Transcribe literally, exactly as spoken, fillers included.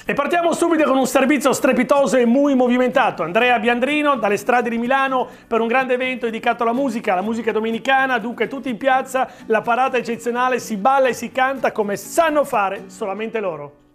E partiamo subito con un servizio strepitoso e muy movimentato. Andrea Biandrino dalle strade di Milano per un grande evento dedicato alla musica, alla musica domenicana, dunque tutti in piazza, la parata eccezionale, si balla e si canta come sanno fare solamente loro.